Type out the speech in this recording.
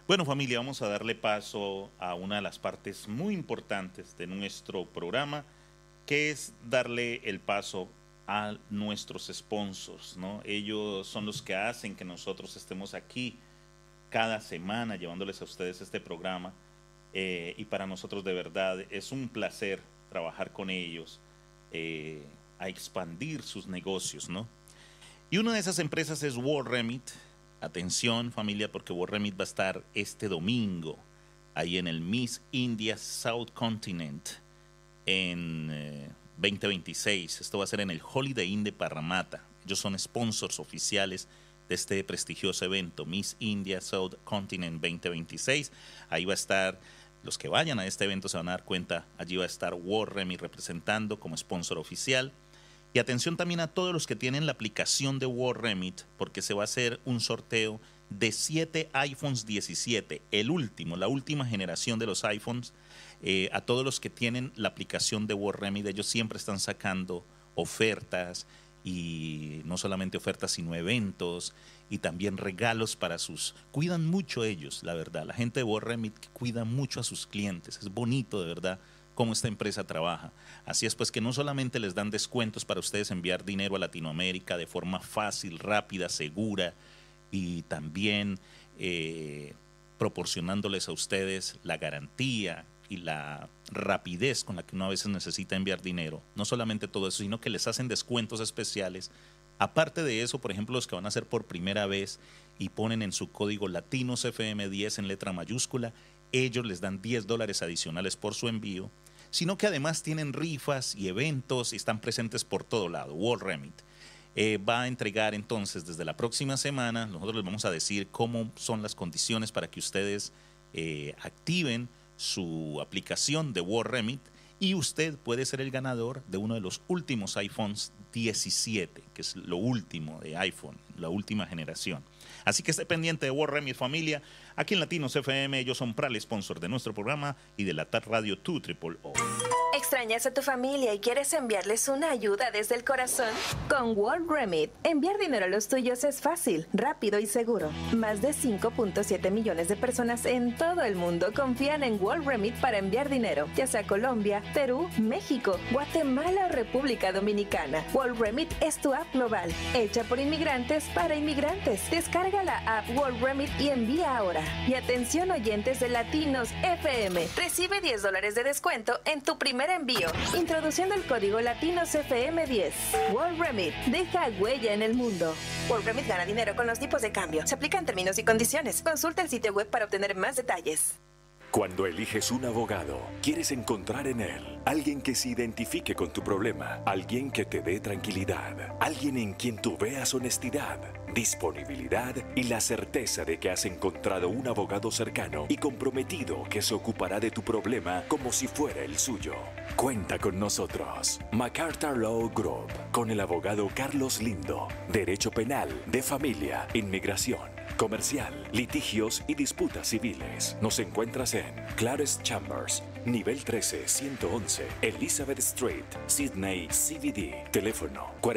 Bueno, familia, vamos a darle paso a una de las partes muy importantes de nuestro programa, que es darle el paso a nuestros sponsors, ¿no? Ellos son los que hacen que nosotros estemos aquí cada semana llevándoles a ustedes este programa. Y para nosotros de verdad es un placer trabajar con ellos, a expandir sus negocios, ¿no? Y una de esas empresas es World Remit. Atención familia, porque World Remit va a estar este domingo ahí en el Miss India South Continent en 2026. Esto va a ser en el Holiday Inn de Parramatta. Ellos son sponsors oficiales de este prestigioso evento, Miss India South Continent 2026. Ahí va a estar, los que vayan a este evento se van a dar cuenta, allí va a estar World Remit representando como sponsor oficial. Y atención también a todos los que tienen la aplicación de World Remit, porque se va a hacer un sorteo de 7 iPhones 17, el último, la última generación de los iPhones. A todos los que tienen la aplicación de World Remit, ellos siempre están sacando ofertas, y no solamente ofertas, sino eventos y también regalos para sus... Cuidan mucho ellos, la verdad. La gente de World Remit cuida mucho a sus clientes. Es bonito, de verdad, cómo esta empresa trabaja. Así es pues que no solamente les dan descuentos para ustedes enviar dinero a Latinoamérica de forma fácil, rápida, segura, y también proporcionándoles a ustedes la garantía y la rapidez con la que uno a veces necesita enviar dinero. No solamente todo eso, sino que les hacen descuentos especiales. Aparte de eso, por ejemplo, los que van a hacer por primera vez y ponen en su código LatinosFM10 en letra mayúscula, ellos les dan $10 adicionales por su envío, sino que además tienen rifas y eventos y están presentes por todo lado. World Remit va a entregar entonces desde la próxima semana, nosotros les vamos a decir cómo son las condiciones para que ustedes activen su aplicación de World Remit, y usted puede ser el ganador de uno de los últimos iPhones 17, que es lo último de iPhone, la última generación. Así que esté pendiente de World Remit, familia. Aquí en Latinos FM, ellos son PRAL, sponsor de nuestro programa y de la TAP Radio 2 ¿Extrañas a tu familia y quieres enviarles una ayuda desde el corazón? Con World Remit, enviar dinero a los tuyos es fácil, rápido y seguro. Más de 5.7 millones de personas en todo el mundo confían en World Remit para enviar dinero, ya sea a Colombia, Perú, México, Guatemala o República Dominicana. World Remit es tu app global, hecha por inmigrantes para inmigrantes. Descarga la app World Remit y envía ahora. Y atención oyentes de Latinos FM, recibe $10 de descuento en tu primer envío, introduciendo el código LatinosFM10. World Remit, deja huella en el mundo. World Remit gana dinero con los tipos de cambio. Se aplican términos y condiciones. Consulta el sitio web para obtener más detalles. Cuando eliges un abogado, quieres encontrar en él alguien que se identifique con tu problema, alguien que te dé tranquilidad, alguien en quien tú veas honestidad, disponibilidad y la certeza de que has encontrado un abogado cercano y comprometido que se ocupará de tu problema como si fuera el suyo. Cuenta con nosotros, MacArthur Law Group, con el abogado Carlos Lindo, Derecho Penal, de Familia, Inmigración, Comercial, Litigios y Disputas Civiles. Nos encuentras en Clares Chambers, nivel 13, 111, Elizabeth Street, Sydney, CBD. Teléfono